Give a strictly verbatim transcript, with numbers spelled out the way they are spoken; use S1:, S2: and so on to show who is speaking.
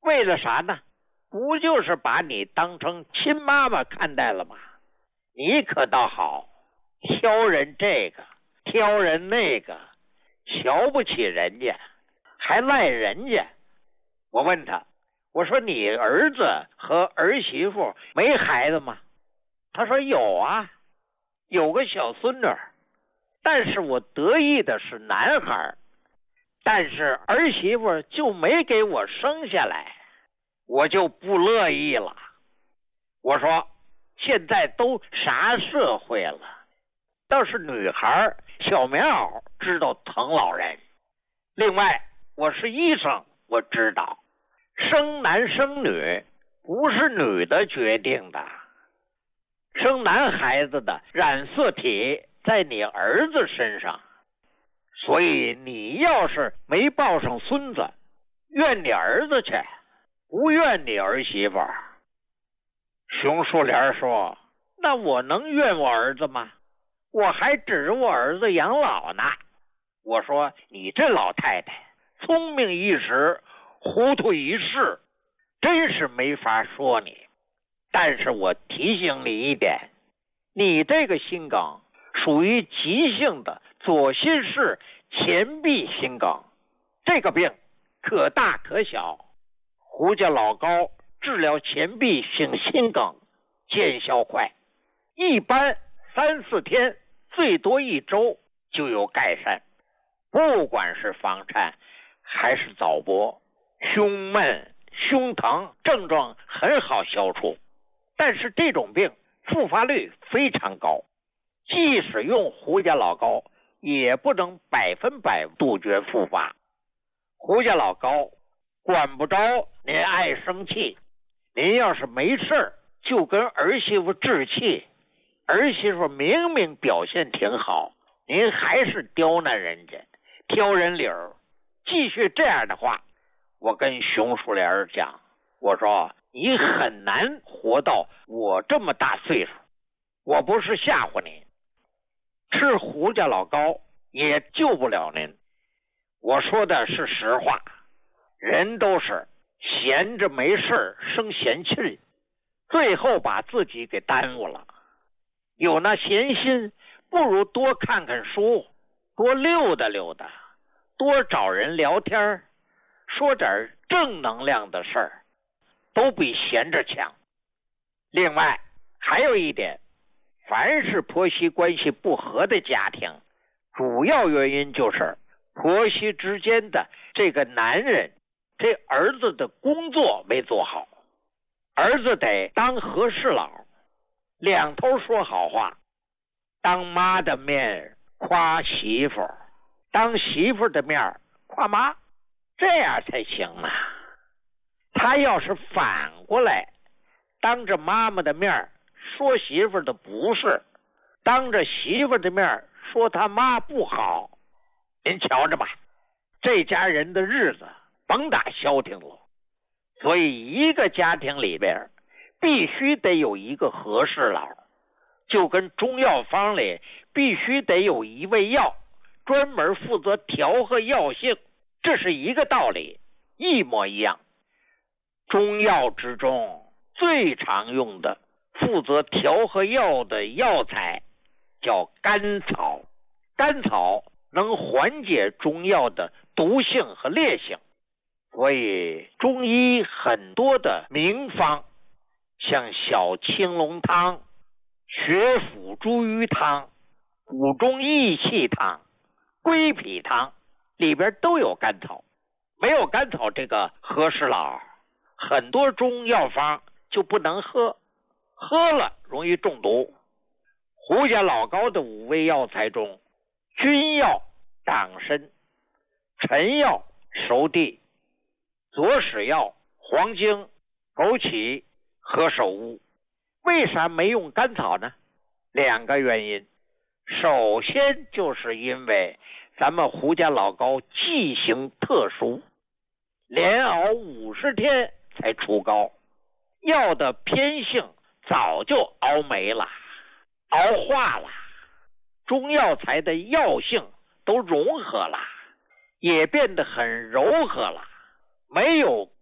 S1: 为了啥呢？不就是把你当成亲妈妈看待了吗？你可倒好，挑人这个挑人那个，瞧不起人家，还赖人家。我问他，我说你儿子和儿媳妇没孩子吗？他说有啊，有个小孙女，但是我得意的是男孩，但是儿媳妇就没给我生下来，我就不乐意了。我说现在都啥社会了，倒是女孩小棉袄知道疼老人。另外我是医生，我知道生男生女不是女的决定的，生男孩子的染色体在你儿子身上，所以你要是没抱上孙子，怨你儿子去，不怨你儿媳妇。熊树莲说，那我能怨我儿子吗？我还指着我儿子养老呢。我说你这老太太聪明一时糊涂一世，真是没法说你。但是我提醒你一点，你这个心梗属于急性的左心室前壁心梗，这个病可大可小。胡家老高治疗前壁性心梗见效快，一般三四天，最多一周就有改善。不管是房颤还是早搏，胸闷胸疼症状很好消除，但是这种病复发率非常高，即使用胡家老高也不能百分百杜绝复发。胡家老高管不着您爱生气，您要是没事就跟儿媳妇置气，儿媳妇明明表现挺好，您还是刁难人家，挑人理儿。继续这样的话，我跟熊树莲讲，我说你很难活到我这么大岁数，我不是吓唬你，吃胡家老高也救不了您。我说的是实话，人都是闲着没事生闲气，最后把自己给耽误了。有那闲心，不如多看看书，多溜达溜达，多找人聊天，说点正能量的事儿，都比闲着强。另外还有一点，凡是婆媳关系不和的家庭，主要原因就是婆媳之间的这个男人，这儿子的工作没做好。儿子得当和事佬，两头说好话，当妈的面夸媳妇，当媳妇的面夸妈，这样才行啊。他要是反过来，当着妈妈的面说媳妇的不是，当着媳妇的面说他妈不好，您瞧着吧，这家人的日子甭打消停了。所以一个家庭里边必须得有一个和事佬，就跟中药方里必须得有一味药专门负责调和药性，这是一个道理，一模一样。中药之中最常用的负责调和药的药材叫甘草，甘草能缓解中药的毒性和烈性，所以中医很多的名方，像小青龙汤、血府茱萸汤、补中益气汤、归脾汤，里边都有甘草。没有甘草这个和事佬，很多中药方就不能喝，喝了容易中毒。胡家老高的五味药材中，君药党参，陈药熟地，左使药黄精、枸杞、何首乌。为啥没用甘草呢？两个原因。首先就是因为咱们胡家老高剂型特殊，连熬五十天才出膏，药的偏性早就熬没了，熬化了，中药材的药性都融合了，也变得很柔和了，没有